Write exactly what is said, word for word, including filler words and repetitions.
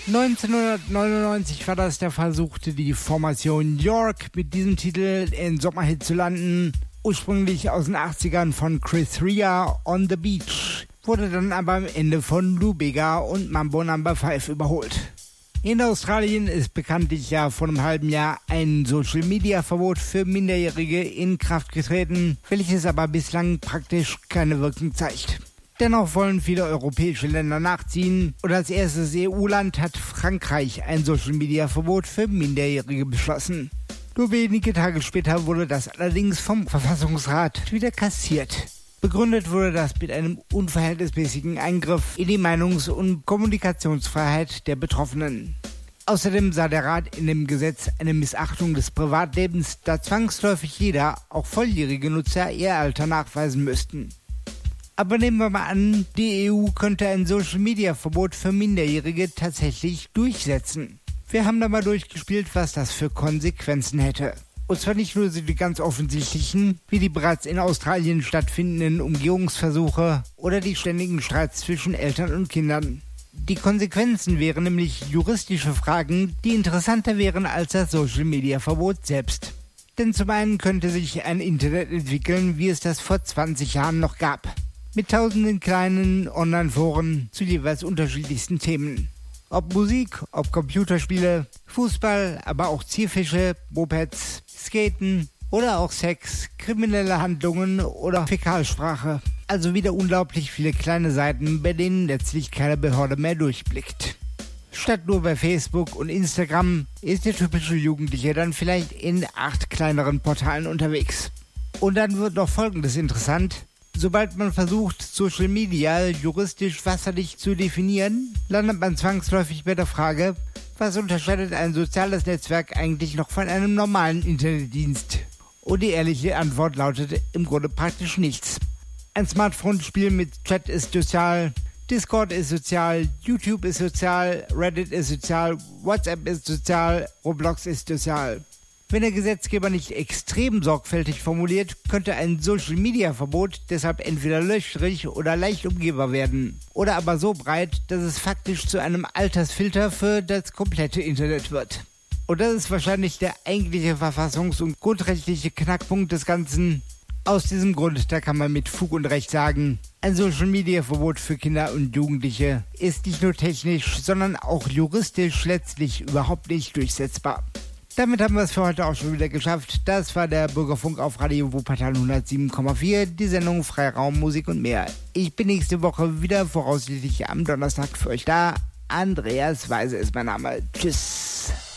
neunzehnhundertneunundneunzig war das der Versuch, die Formation York mit diesem Titel in Sommerhit zu landen. Ursprünglich aus den achtzigern von Chris Rea, On the Beach, wurde dann aber am Ende von Lou Bega und Mambo Number five überholt. In Australien ist bekanntlich ja vor einem halben Jahr ein Social-Media-Verbot für Minderjährige in Kraft getreten, welches aber bislang praktisch keine Wirkung zeigt. Dennoch wollen viele europäische Länder nachziehen und als erstes E U-Land hat Frankreich ein Social-Media-Verbot für Minderjährige beschlossen. Nur wenige Tage später wurde das allerdings vom Verfassungsrat wieder kassiert. Begründet wurde das mit einem unverhältnismäßigen Eingriff in die Meinungs- und Kommunikationsfreiheit der Betroffenen. Außerdem sah der Rat in dem Gesetz eine Missachtung des Privatlebens, da zwangsläufig jeder, auch volljährige Nutzer, ihr Alter nachweisen müssten. Aber nehmen wir mal an, die E U könnte ein Social-Media-Verbot für Minderjährige tatsächlich durchsetzen. Wir haben da mal durchgespielt, was das für Konsequenzen hätte. Und zwar nicht nur die ganz offensichtlichen, wie die bereits in Australien stattfindenden Umgehungsversuche oder die ständigen Streits zwischen Eltern und Kindern. Die Konsequenzen wären nämlich juristische Fragen, die interessanter wären als das Social-Media-Verbot selbst. Denn zum einen könnte sich ein Internet entwickeln, wie es das vor zwanzig Jahren noch gab. Mit tausenden kleinen Online-Foren zu jeweils unterschiedlichsten Themen. Ob Musik, ob Computerspiele, Fußball, aber auch Zierfische, Mopeds, Skaten oder auch Sex, kriminelle Handlungen oder Fäkalsprache. Also wieder unglaublich viele kleine Seiten, bei denen letztlich keine Behörde mehr durchblickt. Statt nur bei Facebook und Instagram ist der typische Jugendliche dann vielleicht in acht kleineren Portalen unterwegs. Und dann wird noch Folgendes interessant. Sobald man versucht, Social Media juristisch wasserdicht zu definieren, landet man zwangsläufig bei der Frage, was unterscheidet ein soziales Netzwerk eigentlich noch von einem normalen Internetdienst? Und die ehrliche Antwort lautet im Grunde praktisch nichts. Ein Smartphone-Spiel mit Chat ist sozial, Discord ist sozial, YouTube ist sozial, Reddit ist sozial, WhatsApp ist sozial, Roblox ist sozial. Wenn der Gesetzgeber nicht extrem sorgfältig formuliert, könnte ein Social-Media-Verbot deshalb entweder löchrig oder leicht umgehbar werden. Oder aber so breit, dass es faktisch zu einem Altersfilter für das komplette Internet wird. Und das ist wahrscheinlich der eigentliche verfassungs- und grundrechtliche Knackpunkt des Ganzen. Aus diesem Grund, da kann man mit Fug und Recht sagen, ein Social-Media-Verbot für Kinder und Jugendliche ist nicht nur technisch, sondern auch juristisch letztlich überhaupt nicht durchsetzbar. Damit haben wir es für heute auch schon wieder geschafft. Das war der Bürgerfunk auf Radio Wuppertal hundertsieben Komma vier, die Sendung Freiraum, Musik und mehr. Ich bin nächste Woche wieder voraussichtlich am Donnerstag für euch da. Andreas Weise ist mein Name. Tschüss.